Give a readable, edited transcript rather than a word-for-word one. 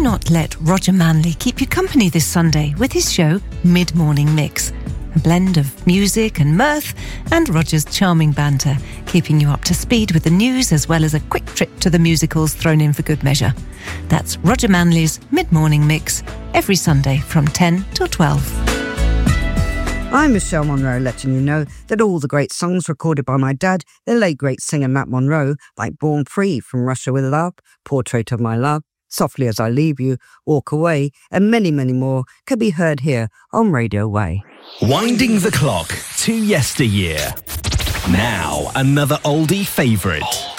not let Roger Manley keep you company this Sunday with his show Mid-Morning Mix? A blend of music and mirth and Roger's charming banter, keeping you up to speed with the news as well as a quick trip to the musicals thrown in for good measure. That's Roger Manley's Mid-Morning Mix, every Sunday from 10 till 12. I'm Michelle Monroe, letting you know that all the great songs recorded by my dad, the late great singer Matt Monro, like Born Free, From Russia With Love, Portrait of My Love, Softly As I Leave You, Walk Away, and many, many more, can be heard here on Radio Way. Winding the clock to yesteryear. Now, another oldie favourite.